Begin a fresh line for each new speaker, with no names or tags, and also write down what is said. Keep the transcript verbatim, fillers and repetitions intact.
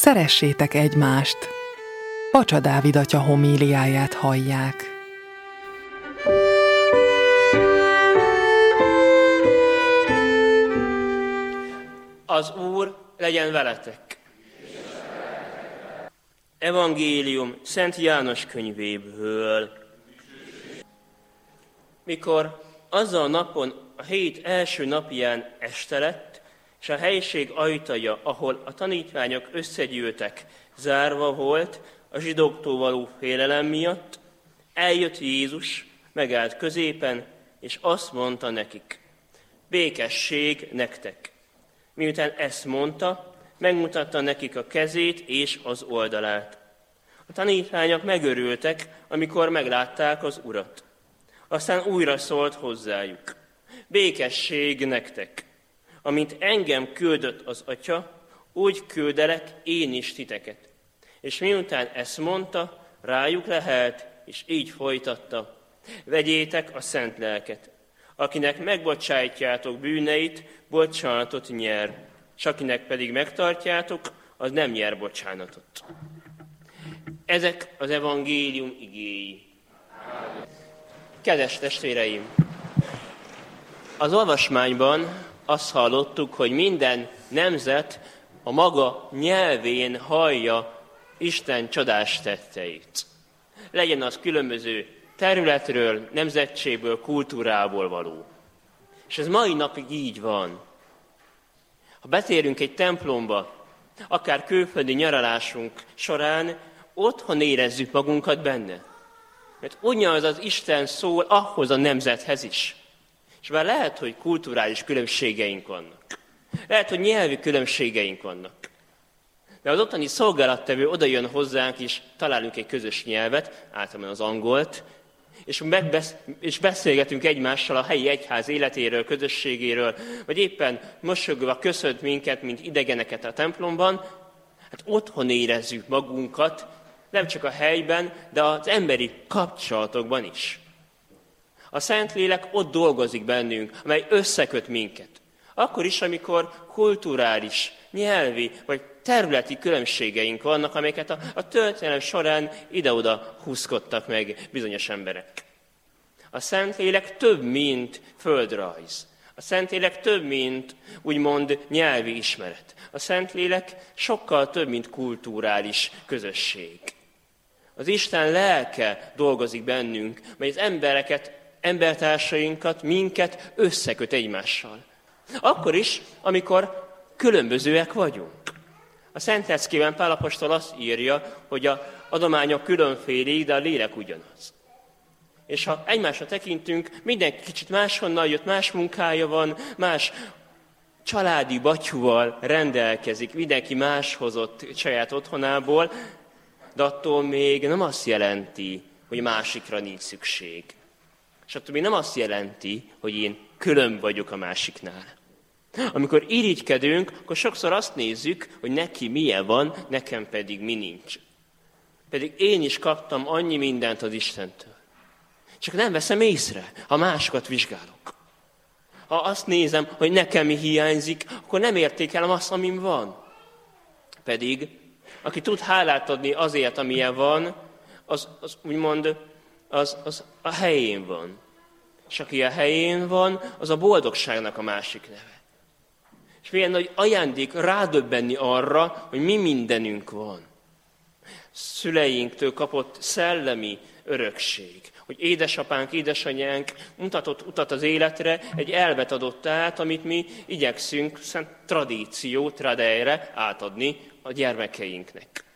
Szeressétek egymást! Pacsa Dávid atya homíliáját hallják.
Az Úr legyen veletek! Evangélium Szent János könyvéből. Mikor azzal a napon, a hét első napján este lett, és a helység ajtaja, ahol a tanítványok összegyűltek, zárva volt a zsidóktól való félelem miatt, eljött Jézus, megállt középen, és azt mondta nekik: békesség nektek! Miután ezt mondta, megmutatta nekik a kezét és az oldalát. A tanítványok megörültek, amikor meglátták az Urat. Aztán újra szólt hozzájuk: békesség nektek! Amint engem küldött az Atya, úgy küldelek én is titeket. És miután ezt mondta, rájuk lehelt, és így folytatta: vegyétek a szent lelket. Akinek megbocsájtjátok bűneit, bocsánatot nyer, s akinek pedig megtartjátok, az nem nyer bocsánatot. Ezek az evangélium igéi. Kedves testvéreim! Az olvasmányban azt hallottuk, hogy minden nemzet a maga nyelvén hallja Isten csodás tetteit. Legyen az különböző területről, nemzetségből, kultúrából való. És ez mai napig így van. Ha betérünk egy templomba, akár külföldi nyaralásunk során, otthon érezzük magunkat benne. Mert ugyanaz az Isten szól ahhoz a nemzethez is. És már lehet, hogy kulturális különbségeink vannak. Lehet, hogy nyelvi különbségeink vannak. De az ottani szolgálattevő oda jön hozzánk, és találunk egy közös nyelvet, általában az angolt, és, megbesz- és beszélgetünk egymással a helyi egyház életéről, közösségéről, vagy éppen mosolyogva köszönt minket, mint idegeneket a templomban. Hát otthon érezzük magunkat, nem csak a helyben, de az emberi kapcsolatokban is. A Szentlélek ott dolgozik bennünk, amely összeköt minket. Akkor is, amikor kulturális, nyelvi vagy területi különbségeink vannak, amelyeket a, a történelem során ide-oda húzkodtak meg bizonyos emberek. A Szentlélek több, mint földrajz. A Szentlélek több, mint úgymond nyelvi ismeret. A Szentlélek sokkal több, mint kulturális közösség. Az Isten lelke dolgozik bennünk, mely az embereket, embertársainkat, minket összeköt egymással. Akkor is, amikor különbözőek vagyunk. A Szent Leckében Pál apostol azt írja, hogy az adományok különfélék, de a lélek ugyanaz. És ha egymásra tekintünk, mindenki kicsit máshonnan jött, más munkája van, más családi batyúval rendelkezik, mindenki más hozott saját otthonából, de attól még nem azt jelenti, hogy másikra nincs szükség. És attól még nem azt jelenti, hogy én külön vagyok a másiknál. Amikor irigykedünk, akkor sokszor azt nézzük, hogy neki milyen van, nekem pedig mi nincs. Pedig én is kaptam annyi mindent az Istentől. Csak nem veszem észre, ha másokat vizsgálok. Ha azt nézem, hogy nekem mi hiányzik, akkor nem értékelem azt, amim van. Pedig, aki tud hálát adni azért, amilyen van, az, az úgymond az, az a helyén van. És aki a helyén van, az a boldogságnak a másik neve. És milyen nagy ajándék rádöbbenni arra, hogy mi mindenünk van. Szüleinktől kapott szellemi örökség. Hogy édesapánk, édesanyánk mutatott utat az életre, egy elvet adott át, amit mi igyekszünk szent tradíció, tradeire átadni a gyermekeinknek.